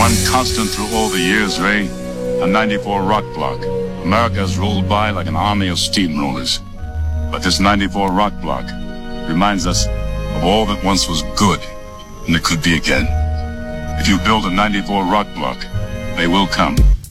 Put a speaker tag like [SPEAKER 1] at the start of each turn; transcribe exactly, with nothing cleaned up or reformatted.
[SPEAKER 1] one constant through all the years, Ray. A ninety-four rock block. America has rolled by like an army of steamrollers. But this ninety-four rock block reminds us of all that once was good, and it could be again. If you build a ninety-four rock block, they will come.